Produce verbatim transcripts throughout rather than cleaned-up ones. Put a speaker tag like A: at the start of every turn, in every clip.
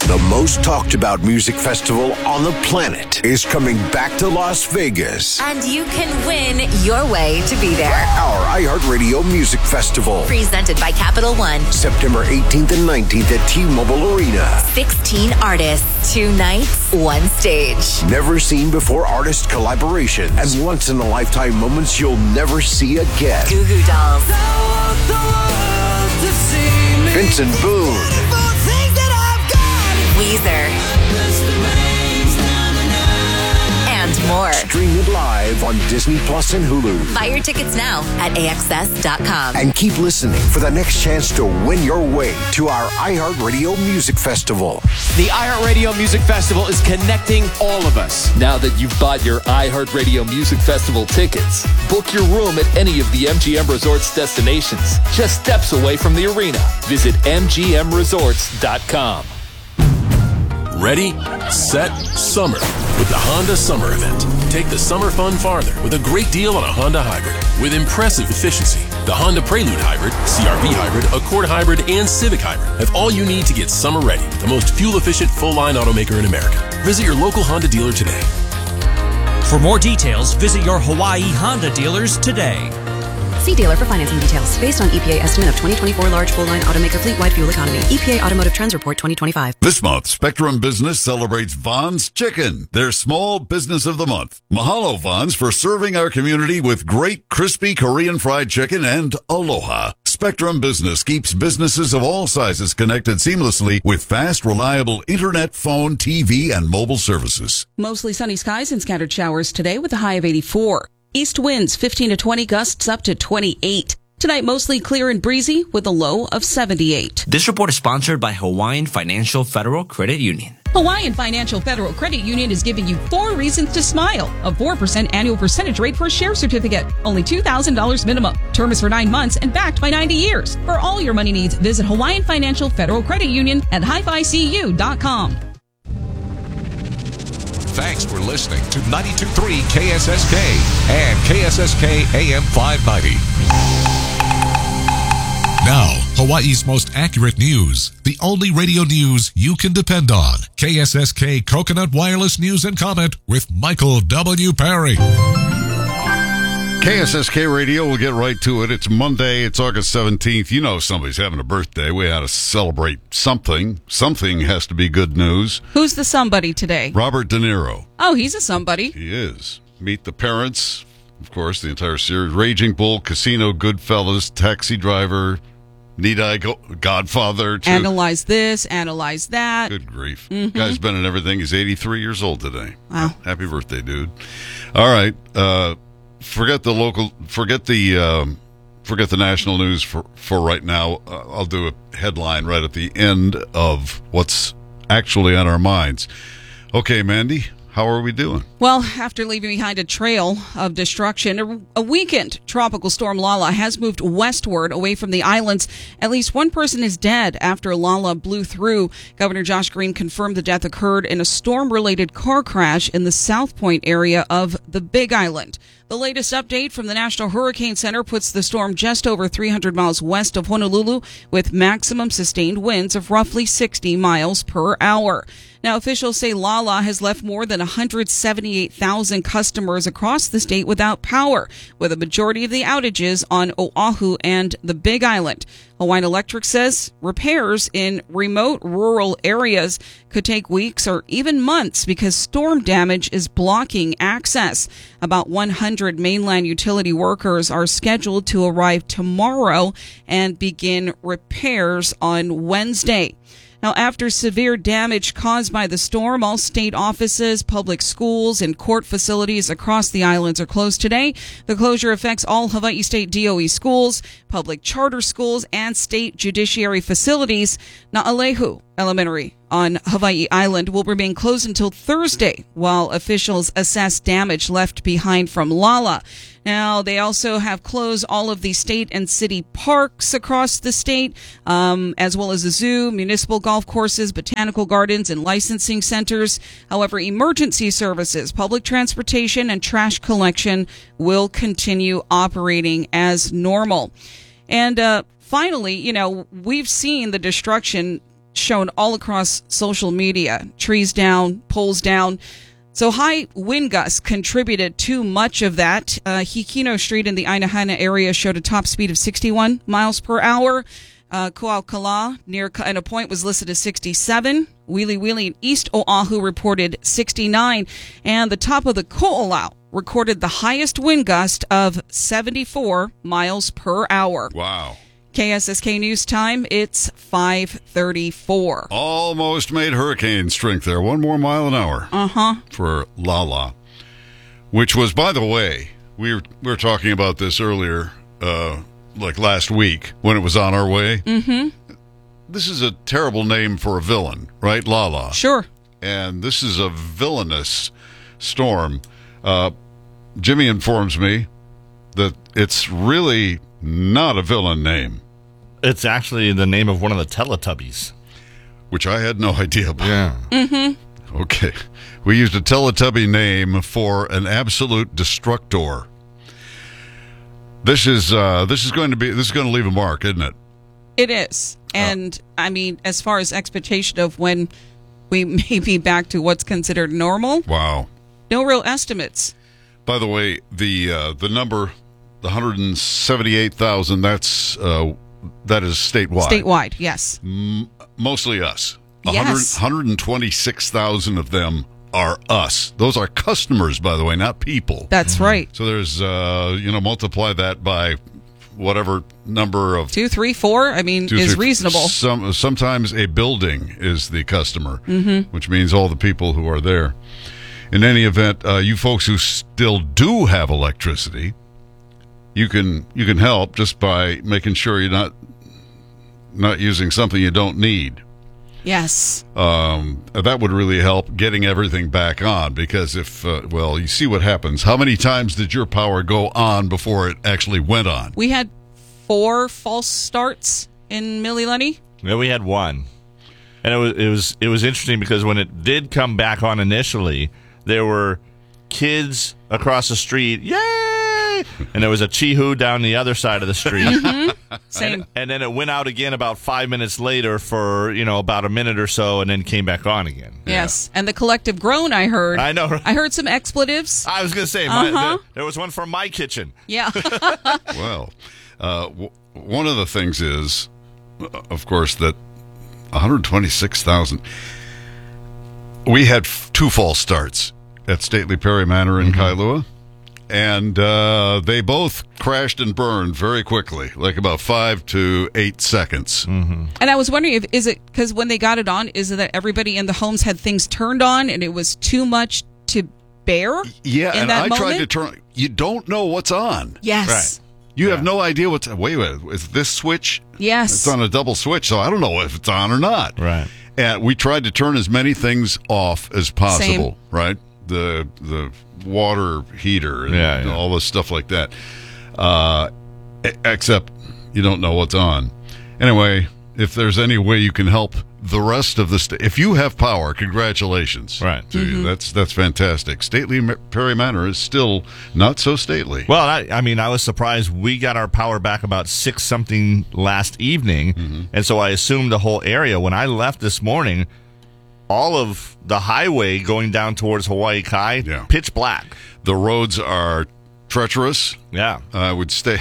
A: The most talked about music festival on the planet is coming back to Las Vegas.
B: And you can win your way to be there.
A: Our iHeartRadio Music Festival.
B: Presented by Capital One.
A: September eighteenth and nineteenth at T-Mobile Arena.
B: sixteen artists, two nights, one stage.
A: Never seen before artist collaborations and once-in-a-lifetime moments you'll never see again.
B: Goo Goo Dolls.
A: Vincent Boone.
B: Weezer. And more.
A: Stream it live on Disney Plus and Hulu.
B: Buy your tickets now at A X S dot com.
A: And keep listening for the next chance to win your way to our iHeartRadio Music Festival.
C: The iHeartRadio Music Festival is connecting all of us.
D: Now that you've bought your iHeartRadio Music Festival tickets, book your room at any of the M G M Resorts destinations, just steps away from the arena. Visit M G M resorts dot com.
E: Ready, set, summer with the Honda Summer Event. Take the summer fun farther with a great deal on a Honda Hybrid with impressive efficiency. The Honda Prelude Hybrid, C R V Hybrid, Accord Hybrid, and Civic Hybrid have all you need to get summer ready. The most fuel-efficient full-line automaker in America. Visit your local Honda dealer today.
F: For more details, visit your Hawaii Honda dealers today.
G: See dealer for financing details. Based on E P A estimate of twenty twenty-four large full-line automaker fleet-wide fuel economy. E P A Automotive Trends Report twenty twenty-five.
H: This month, Spectrum Business celebrates Vaughn's Chicken, their small business of the month. Mahalo, Vaughn's, for serving our community with great crispy Korean fried chicken and aloha. Spectrum Business keeps businesses of all sizes connected seamlessly with fast, reliable internet, phone, T V, and mobile services.
I: Mostly sunny skies and scattered showers today with a high of eighty-four. East winds fifteen to twenty, gusts up to twenty-eight. Tonight, mostly clear and breezy with a low of seventy-eight.
J: This report is sponsored by Hawaiian Financial Federal Credit Union.
I: Hawaiian Financial Federal Credit Union is giving you four reasons to smile. A four percent annual percentage rate for a share certificate. Only two thousand dollars minimum. Term is for nine months and backed by ninety years. For all your money needs, visit Hawaiian Financial Federal Credit Union at hi fi c u dot com.
K: Thanks for listening to ninety-two point three K S S K and K S S K A M five ninety. Now, Hawaii's most accurate news. The only radio news you can depend on. K S S K Coconut Wireless News and Comment with Michael W. Perry.
H: K S S K Radio, we'll get right to it. It's Monday, it's August seventeenth. You know somebody's having a birthday. We had to celebrate something. Something has to be good news.
I: Who's the somebody today?
H: Robert De Niro.
I: Oh, he's a somebody.
H: He is. Meet the Parents, of course, the entire series. Raging Bull, Casino, Goodfellas, Taxi Driver, Need I Go, Godfather. Too.
I: Analyze this, analyze that.
H: Good grief.
I: Mm-hmm.
H: Guy's been in everything. He's eighty-three years old today.
I: Wow.
H: Happy birthday, dude. All right. Uh, forget the local, forget the, um, forget the national news for, for right now. Uh, I'll do a headline right at the end of what's actually on our minds. Okay, Mandy. How are we doing?
I: Well, after leaving behind a trail of destruction, a weakened tropical storm Lala has moved westward away from the islands. At least one person is dead after Lala blew through. Governor Josh Green confirmed the death occurred in a storm-related car crash in the South Point area of the Big Island. The latest update from the National Hurricane Center puts the storm just over three hundred miles west of Honolulu with maximum sustained winds of roughly sixty miles per hour. Now, officials say Lala has left more than one hundred seventy-eight thousand customers across the state without power, with a majority of the outages on Oahu and the Big Island. Hawaiian Electric says repairs in remote rural areas could take weeks or even months because storm damage is blocking access. About one hundred mainland utility workers are scheduled to arrive tomorrow and begin repairs on Wednesday. Now, after severe damage caused by the storm, all state offices, public schools, and court facilities across the islands are closed today. The closure affects all Hawaii State D O E schools, public charter schools, and state judiciary facilities. Na'alehu Elementary on Hawaii Island will remain closed until Thursday while officials assess damage left behind from Lala. Now, they also have closed all of the state and city parks across the state, um, as well as the zoo, municipal golf courses, botanical gardens, and licensing centers. However, emergency services, public transportation, and trash collection will continue operating as normal. And uh, finally, you know, we've seen the destruction shown all across social media. Trees down, poles down. So high wind gusts contributed to much of that. Uh, Hikino Street in the Ainahana area showed a top speed of sixty-one miles per hour. Uh, Kuaukala near Kaena Point was listed as sixty-seven. Wheelie Wheelie in East Oahu reported sixty-nine. And the top of the Ko'olau recorded the highest wind gust of seventy-four miles per hour.
H: Wow.
I: K S S K News Time, it's five thirty-four.
H: Almost made hurricane strength there. One more mile an hour.
I: Uh-huh.
H: For Lala. Which was, by the way, we were, we were talking about this earlier, uh, like last week, when it was on our way.
I: Mm-hmm.
H: This is a terrible name for a villain, right? Lala.
I: Sure.
H: And this is a villainous storm. Uh, Jimmy informs me that it's really not a villain name.
L: It's actually the name of one of the Teletubbies.
H: Which I had no idea about.
L: Yeah.
I: Mm-hmm.
H: Okay. We used a Teletubby name for an absolute destructor. This is uh, this is going to be this is going to leave a mark, isn't it?
I: It is. And, uh, I mean, as far as expectation of when we may be back to what's considered normal,
H: wow.
I: No real estimates.
H: By the way, the uh, the number, the one hundred seventy-eight thousand, that's uh, that is statewide.
I: Statewide, yes.
H: M- mostly us.
I: Yes.
H: one hundred twenty-six thousand of them are us. Those are customers, by the way, not people.
I: That's right.
H: So there's, uh, you know, multiply that by whatever number of...
I: Two, three, four, I mean,
H: two,
I: is
H: three,
I: reasonable.
H: Some, sometimes a building is the customer,
I: mm-hmm.
H: which means all the people who are there. In any event, uh, you folks who still do have electricity, you can you can help just by making sure you're not not using something you don't need.
I: Yes.
H: Um, that would really help getting everything back on, because if, uh, well, you see what happens. How many times did your power go on before it actually went on?
I: We had four false starts in Mililani.
L: Yeah, we had one. And it was it was it was interesting because when it did come back on initially, there were kids across the street, yay! And there was a Chihu down the other side of the street.
I: Mm-hmm. Same.
L: And, and then it went out again about five minutes later for, you know, about a minute or so, and then came back on again.
I: Yes. Yeah. And the collective groan I heard.
L: I know.
I: I heard some expletives.
L: I was going to say,
I: uh-huh.
L: my, the, there was one from my kitchen.
I: Yeah.
H: Well, uh, w- one of the things is, of course, that one hundred twenty-six thousand. We had f- two false starts at Stately Perry Manor in mm-hmm. Kailua, and uh, they both crashed and burned very quickly, like about five to eight seconds.
L: Mm-hmm.
I: And I was wondering if is it because when they got it on, is it that everybody in the homes had things turned on and it was too much to bear?
H: Yeah,
I: in
H: and
I: that
H: I
I: moment?
H: tried to turn. You don't know what's on.
I: Yes.
H: Right. You yeah. have no idea what's... Wait, wait, is this switch?
I: Yes.
H: It's on a double switch, so I don't know if it's on or not.
L: Right.
H: And we tried to turn as many things off as possible,
I: Same.
H: right? The the water heater and
L: yeah, yeah.
H: all this stuff like that. Uh, except you don't know what's on. Anyway, if there's any way you can help the rest of the state, if you have power, congratulations
L: right.
H: to
I: mm-hmm.
H: you. That's that's fantastic. Stately Perry Manor is still not so stately.
L: Well, I, I mean, I was surprised. We got our power back about six something last evening,
H: mm-hmm.
L: and so I assumed the whole area. When I left this morning, all of the highway going down towards Hawaii Kai,
H: yeah.
L: pitch black.
H: The roads are treacherous.
L: Yeah,
H: I would stay.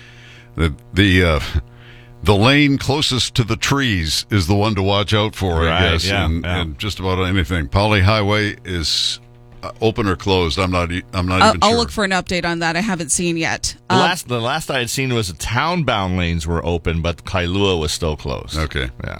H: the the uh, the lane closest to the trees is the one to watch out for,
L: right,
H: I guess.
L: yeah,
H: and,
L: yeah.
H: and just about anything. Poly Highway is uh, open or closed. I'm not. e- I'm not
I: I'll,
H: even sure.
I: I'll look for an update on that. I haven't seen yet.
L: The
I: Um,
L: last the last I had seen was the town-bound lanes were open, but Kailua was still closed.
H: Okay.
L: Yeah.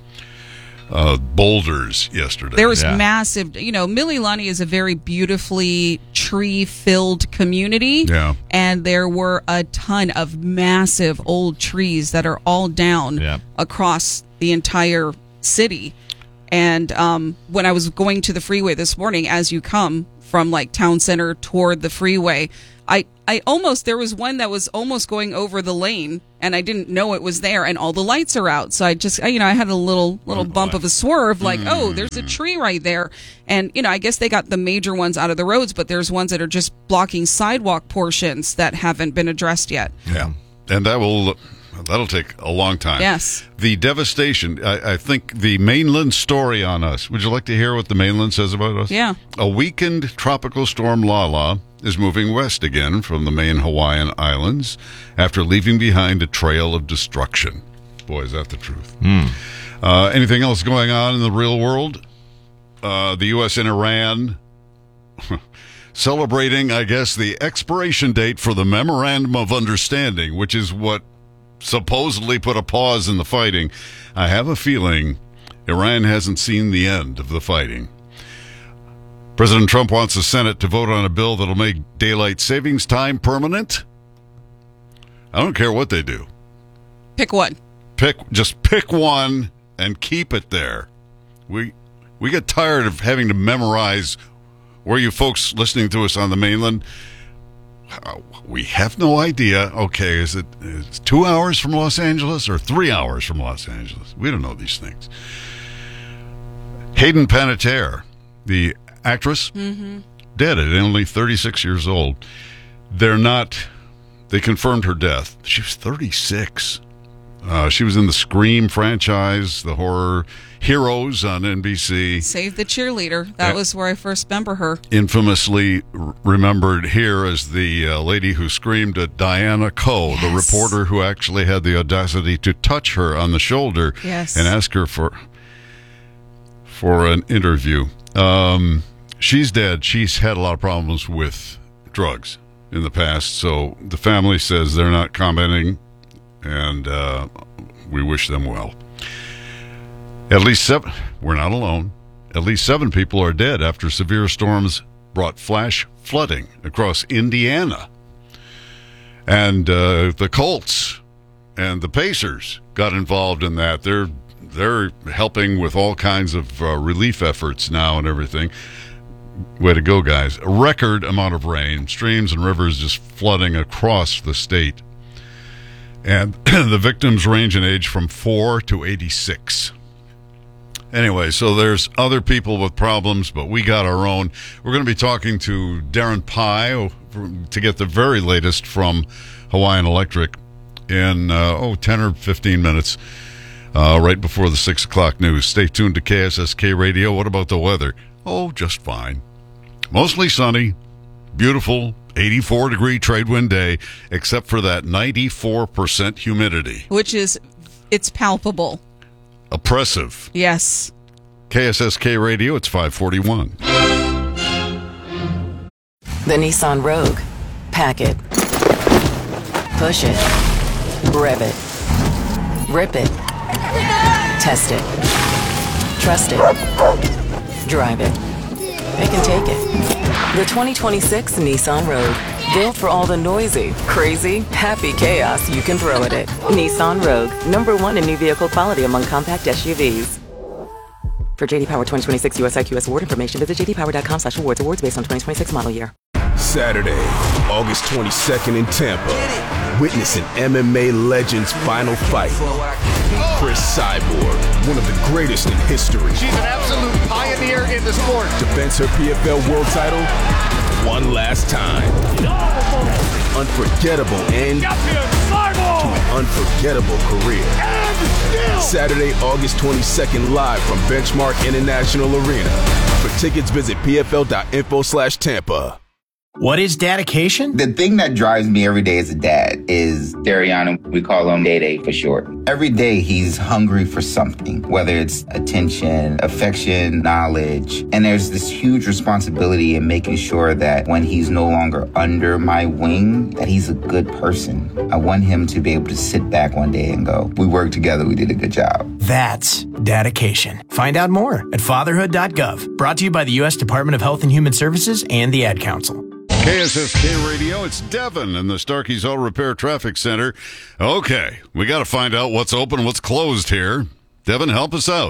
H: Uh, boulders yesterday.
I: There was
L: Yeah.
I: massive, you know, Mililani is a very beautifully tree-filled community.
H: Yeah.
I: And there were a ton of massive old trees that are all down
L: Yeah.
I: across the entire city. And um, when I was going to the freeway this morning, as you come from like town center toward the freeway, I, I almost, there was one that was almost going over the lane and I didn't know it was there and all the lights are out. So I just, you know, I had a little, little bump of a swerve like, mm. oh, there's a tree right there. And, you know, I guess they got the major ones out of the roads, but there's ones that are just blocking sidewalk portions that haven't been addressed yet.
H: Yeah. And that will That'll take a long time.
I: Yes.
H: The devastation, I, I think the mainland story on us. Would you like to hear what the mainland says about us?
I: Yeah.
H: A weakened tropical storm Lala is moving west again from the main Hawaiian Islands after leaving behind a trail of destruction. Boy, is that the truth.
L: Mm.
H: Uh, anything else going on in the real world? Uh, the U S and Iran celebrating, I guess, the expiration date for the Memorandum of Understanding, which is what supposedly put a pause in the fighting. I have a feeling Iran hasn't seen the end of the fighting. President Trump wants the Senate to vote on a bill that'll make daylight savings time permanent. I don't care what they do.
I: Pick one.
H: Pick, just pick one and keep it there. We we get tired of having to memorize where you folks listening to us on the mainland. We have no idea. Okay, is it is it two hours from Los Angeles or three hours from Los Angeles? We don't know these things. Hayden Panettiere, the actress,
I: mm-hmm.
H: dead at only thirty-six years old. They're not, they confirmed her death. She was thirty-six. Uh, she was in the Scream franchise, the horror Heroes on N B C.
I: Save the Cheerleader. That
H: yeah.
I: was where I first remember her.
H: Infamously r- remembered here as the uh, lady who screamed at Diana Coe,
I: yes.
H: the reporter who actually had the audacity to touch her on the shoulder
I: yes.
H: and ask her for for an interview. Um, she's dead. She's had a lot of problems with drugs in the past, so the family says they're not commenting, and uh, we wish them well. At least seven, we're not alone. At least seven people are dead after severe storms brought flash flooding across Indiana. And uh, the Colts and the Pacers got involved in that. They're they're helping with all kinds of uh, relief efforts now and everything. Way to go, guys. A record amount of rain, streams and rivers just flooding across the state. And the victims range in age from four to eighty-six. Anyway, so there's other people with problems, but we got our own. We're going to be talking to Darren Pye to get the very latest from Hawaiian Electric in, uh, oh, ten or fifteen minutes, uh, right before the six o'clock news. Stay tuned to K S S K Radio. What about the weather? Oh, just fine. Mostly sunny, beautiful, eighty-four degree trade wind day, except for that ninety-four percent humidity.
I: Which is, it's palpable.
H: Oppressive.
I: Yes.
H: K S S K Radio, it's five forty-one.
M: The Nissan Rogue. Pack it. Push it. Rev it. Rip it. Test it. Trust it. Drive it. It can take it. The twenty twenty-six Nissan Rogue. Built for all the noisy, crazy, happy chaos you can throw at it. Nissan Rogue, number one in new vehicle quality among compact S U Vs. For J D Power twenty twenty-six U S I Q S award information, visit j d power dot com slash awards. Awards based on twenty twenty-six model year.
N: Saturday, August twenty-second in Tampa. Witness an M M A legend's final fight. Chris Cyborg, one of the greatest in history.
C: She's an absolute pioneer in the sport.
N: Defends her P F L world title one last time. Unforgettable end to an unforgettable career. Saturday, August twenty-second, live from Benchmark International Arena. For tickets, visit p f l dot info slash Tampa.
O: What is dedication?
P: The thing that drives me every day as a dad is Dariana. We call him Day Day for short. Every day he's hungry for something, whether it's attention, affection, knowledge. And there's this huge responsibility in making sure that when he's no longer under my wing, that he's a good person. I want him to be able to sit back one day and go, we worked together, we did a good job.
O: That's dedication. Find out more at fatherhood dot gov. Brought to you by the U S Department of Health and Human Services and the Ad Council.
H: K S S K Radio, it's Devin in the Starkey's Auto Repair Traffic Center. Okay, we got to find out what's open and what's closed here. Devin, help us out.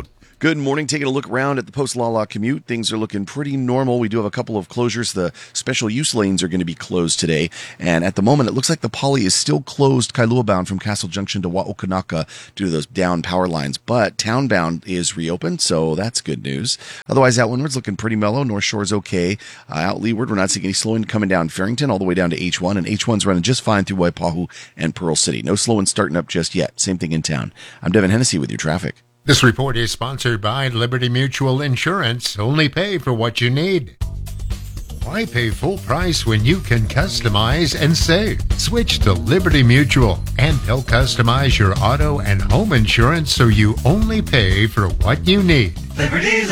Q: Good morning. Taking a look around at the post-Lala commute. Things are looking pretty normal. We do have a couple of closures. The special use lanes are going to be closed today. And at the moment, it looks like the Poly is still closed Kailua bound from Castle Junction to Wa'okanaka due to those down power lines. But town bound is reopened, so that's good news. Otherwise, out windward's looking pretty mellow. North Shore's okay. Uh, out leeward, we're not seeing any slowing coming down Farrington all the way down to H one. And H one's running just fine through Waipahu and Pearl City. No slowing starting up just yet. Same thing in town. I'm Devin Hennessy with your traffic.
R: This report is sponsored by Liberty Mutual Insurance. Only pay for what you need. Why pay full price when you can customize and save? Switch to Liberty Mutual, and they'll customize your auto and home insurance so you only pay for what you need.
S: Liberty,